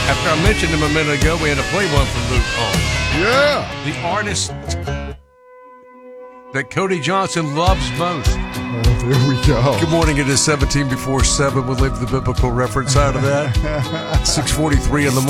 After I mentioned him a minute ago, we had to play one from Luke Combs. Yeah. The artist that Cody Johnson loves most. There we go. Good morning. It is 17 before 7. We'll leave the biblical reference out of that. 6:43 in the morning.